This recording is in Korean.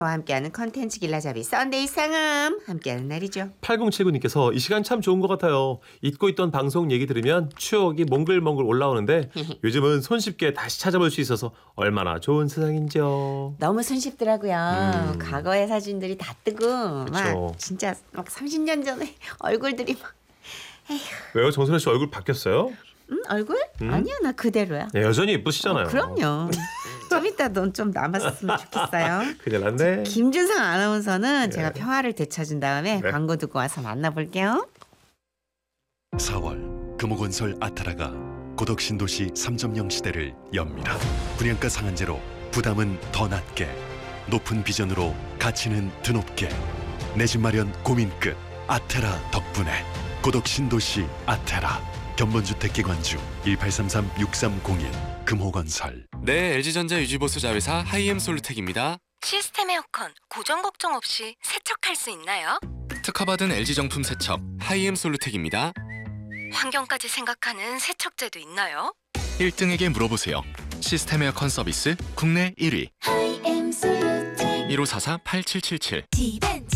함께하는 컨텐츠 길라잡이 썬데이 상암 함께하는 날이죠. 8079님께서 이 시간 참 좋은 것 같아요. 잊고 있던 방송 얘기 들으면 추억이 몽글몽글 올라오는데 요즘은 손쉽게 다시 찾아볼 수 있어서 얼마나 좋은 세상인지요. 너무 손쉽더라고요. 과거의 사진들이 다 뜨고 그쵸. 막 진짜 막 30년 전에 얼굴들이 막 왜요? 정선혜 씨 얼굴 바뀌었어요? 얼굴? 아니야 나 그대로야. 네, 여전히 예쁘시잖아요. 그럼요. 좀 이따 넌 좀 남았으면 좋겠어요. 큰일 났네. 김준성 아나운서는 네. 제가 평화를 되찾은 다음에 네. 광고 듣고 와서 만나볼게요. 4월 금호건설 아타라가 고덕신도시 3.0 시대를 엽니다. 분양가 상한제로 부담은 더 낮게, 높은 비전으로 가치는 드높게, 내 집 마련 고민 끝 아테라 덕분에 고덕신도시 아테라. 견본주택기관주 1833-6301 금호건설. 네, LG전자 유지보수 자회사 하이엠솔루텍입니다. 시스템 에어컨 고정 걱정 없이 세척할 수 있나요? 특허받은 LG 정품 세척 하이엠솔루텍입니다. 환경까지 생각하는 세척제도 있나요? 1등에게 물어보세요. 시스템 에어컨 서비스 국내 1위. 1544-8777